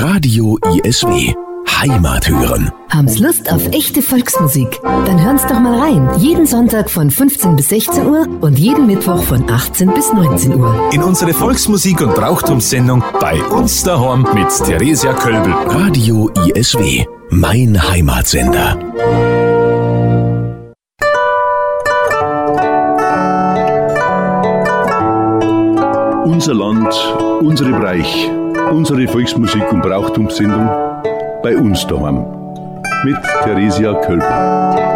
Radio ISW. Heimat hören. Haben's Lust auf echte Volksmusik? Dann hören's doch mal rein. Jeden Sonntag von 15 bis 16 Uhr und jeden Mittwoch von 18 bis 19 Uhr. In unsere Volksmusik- und Brauchtumssendung bei uns daheim mit Theresia Kölbel. Radio ISW. Mein Heimatsender. Unser Land, unsere Bereich, unsere Volksmusik- und Brauchtumssendung bei uns daheim mit Theresia Kölbel.